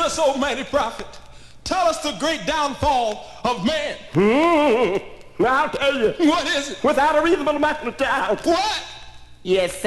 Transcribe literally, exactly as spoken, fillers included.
us, O mighty prophet. Tell us the great downfall of man. Hmm. Now I'll tell you. What is it? Without a reasonable amount of doubt. What? Yes,